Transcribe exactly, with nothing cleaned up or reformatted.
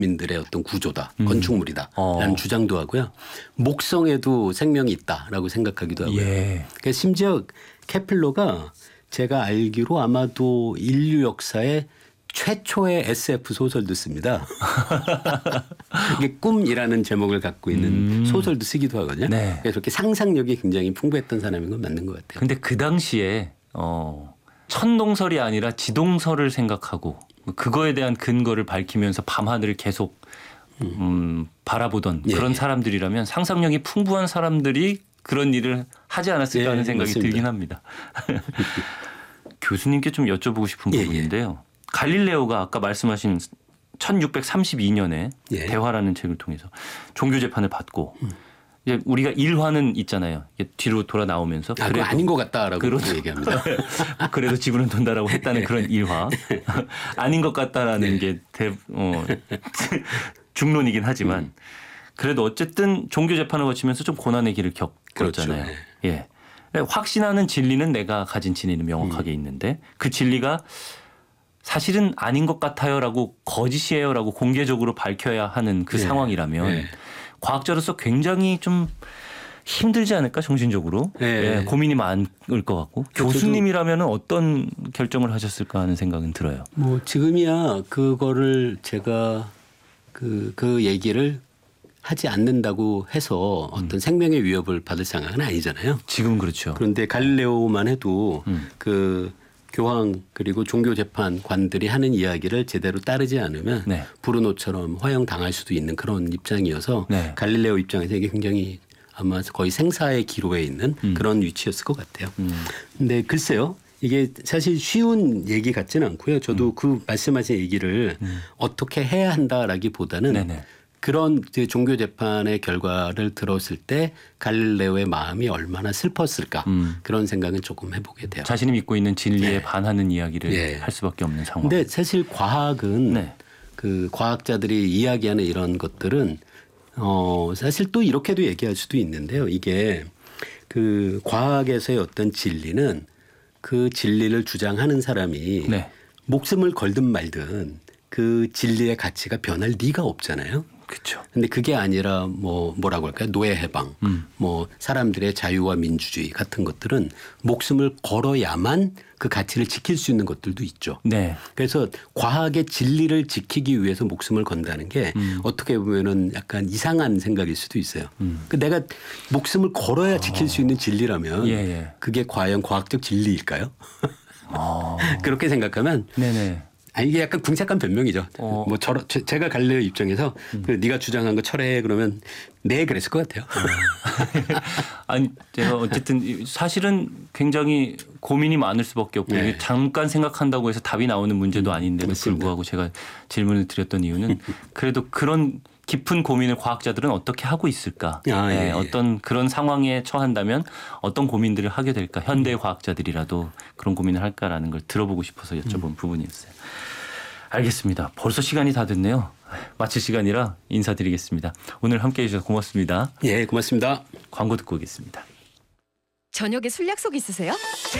민들의 어떤 구조다, 음. 건축물이다라는 어. 주장도 하고요. 목성에도 생명이 있다라고 생각하기도 하고요. 예. 그러니까 심지어 케플러가 제가 알기로 아마도 인류 역사에 최초의 에스에프 소설도 씁니다. 이게 꿈이라는 제목을 갖고 있는 음. 소설도 쓰기도 하거든요. 네. 그래서 그렇게 상상력이 굉장히 풍부했던 사람인 건 맞는 것 같아요. 근데 그 당시에 어, 천동설이 아니라 지동설을 생각하고 그거에 대한 근거를 밝히면서 밤하늘을 계속 음, 바라보던 예. 그런 사람들이라면 상상력이 풍부한 사람들이 그런 일을 하지 않았을까 하는 예, 생각이 맞습니다. 들긴 합니다. 교수님께 좀 여쭤보고 싶은 예, 부분인데요. 갈릴레오가 아까 말씀하신 천육백삼십이 년에 예. 대화라는 책을 통해서 종교 재판을 받고 이제 우리가 일화는 있잖아요. 뒤로 돌아 나오면서 아, 그거 아닌 것 같다라고 그렇죠. 얘기합니다. 그래도 지구는 돈다라고 했다는 그런 일화 아닌 것 같다라는 네. 게 대, 어, 중론이긴 하지만 음. 그래도 어쨌든 종교 재판을 거치면서 좀 고난의 길을 겪었잖아요. 그렇죠. 예. 확신하는 진리는 내가 가진 진리는 명확하게 음. 있는데 그 진리가 사실은 아닌 것 같아요라고 거짓이에요라고 공개적으로 밝혀야 하는 그 네. 상황이라면 네. 과학자로서 굉장히 좀 힘들지 않을까 정신적으로 네. 예, 고민이 많을 것 같고 교수님이라면 어떤 결정을 하셨을까 하는 생각은 들어요. 뭐 지금이야 그거를 제가 그, 그 얘기를 하지 않는다고 해서 어떤 음. 생명의 위협을 받을 상황은 아니잖아요. 지금은 그렇죠. 그런데 갈릴레오만 해도 음. 그 교황 그리고 종교 재판관들이 하는 이야기를 제대로 따르지 않으면 네. 브루노처럼 허용당할 수도 있는 그런 입장이어서 네. 갈릴레오 입장에서 이게 굉장히 아마 거의 생사의 기로에 있는 음. 그런 위치였을 것 같아요. 음. 근데 글쎄요. 이게 사실 쉬운 얘기 같지는 않고요. 저도 음. 그 말씀하신 얘기를 음. 어떻게 해야 한다라기보다는 네네. 그런 종교 재판의 결과를 들었을 때 갈릴레오의 마음이 얼마나 슬펐을까 음. 그런 생각은 조금 해보게 돼요. 자신이 믿고 있는 진리에 네. 반하는 이야기를 네. 할 수밖에 없는 상황. 근데 사실 과학은 네. 그 과학자들이 이야기하는 이런 것들은 어 사실 또 이렇게도 얘기할 수도 있는데요. 이게 그 과학에서의 어떤 진리는 그 진리를 주장하는 사람이 네. 목숨을 걸든 말든 그 진리의 가치가 변할 리가 없잖아요. 그렇죠. 근데 그게 아니라 뭐 뭐라고 할까요? 노예 해방, 음. 뭐 사람들의 자유와 민주주의 같은 것들은 목숨을 걸어야만 그 가치를 지킬 수 있는 것들도 있죠. 네. 그래서 과학의 진리를 지키기 위해서 목숨을 건다는 게 음. 어떻게 보면은 약간 이상한 생각일 수도 있어요. 음. 그 내가 목숨을 걸어야 지킬 수 있는 진리라면 예, 예. 그게 과연 과학적 진리일까요? 어. 그렇게 생각하면 네네. 아 이게 약간 궁색한 변명이죠. 어. 뭐 저러, 제, 제가 갈래요 입장에서 음. 그 네가 주장한 거 철회해 그러면 네 그랬을 것 같아요. 아니 제가 어쨌든 사실은 굉장히 고민이 많을 수밖에 없고 네. 이게 잠깐 생각한다고 해서 답이 나오는 문제도 아닌데도 맞습니다. 불구하고 제가 질문을 드렸던 이유는 그래도 그런 깊은 고민을 과학자들은 어떻게 하고 있을까? 아, 예, 네, 예. 어떤 그런 상황에 처한다면 어떤 고민들을 하게 될까? 현대 과학자들이라도 그런 고민을 할까라는 걸 들어보고 싶어서 여쭤본 음. 부분이었어요. 알겠습니다. 벌써 시간이 다 됐네요. 마칠 시간이라 인사드리겠습니다. 오늘 함께해 주셔서 고맙습니다. 예, 고맙습니다. 광고 듣고 오겠습니다. 저녁에 술 약속 있으세요?